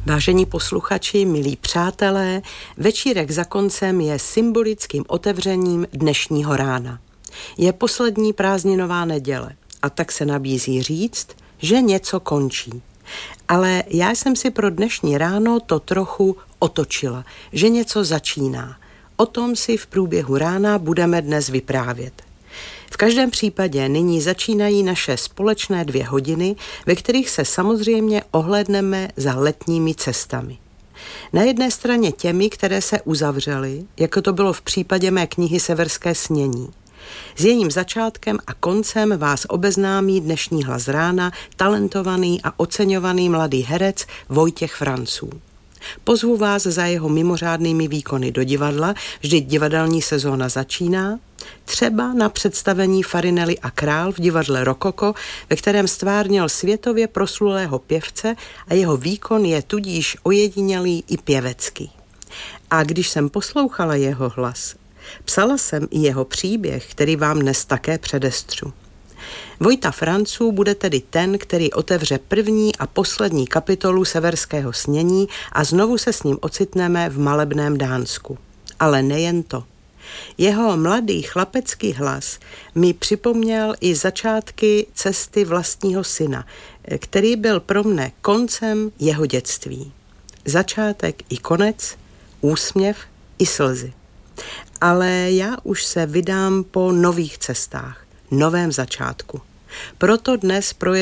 Vážení posluchači, milí přátelé, večírek za koncem je symbolickým otevřením dnešního rána. Je poslední prázdninová neděle a tak se nabízí říct, že něco končí. Ale já jsem si pro dnešní ráno to trochu otočila, že něco začíná. O tom si v průběhu rána budeme dnes vyprávět. V každém případě nyní začínají naše společné 2 hodiny, ve kterých se samozřejmě ohlédneme za letními cestami. Na jedné straně těmi, které se uzavřely, jako to bylo v případě mé knihy Severské snění. S jejím začátkem a koncem vás obeznámí dnešní Hlas rána talentovaný a oceňovaný mladý herec Vojtěch Franců. Pozvu vás za jeho mimořádnými výkony do divadla, vždyť divadelní sezóna začíná, třeba na představení Farinelli a Král v divadle Rokoko, ve kterém stvárnil světově proslulého pěvce a jeho výkon je tudíž ojedinělý i pěvecký. A když jsem poslouchala jeho hlas, psala jsem i jeho příběh, který vám dnes také předestřu. Vojta Franců bude tedy ten, který otevře první a poslední kapitolu Severského snění a znovu se s ním ocitneme v malebném Dánsku. Ale nejen to. Jeho mladý chlapecký hlas mi připomněl i začátky cesty vlastního syna, který byl pro mne koncem jeho dětství. Začátek i konec, úsměv i slzy. Ale já už se vydám po nových cestách, novém začátku. Proto dnes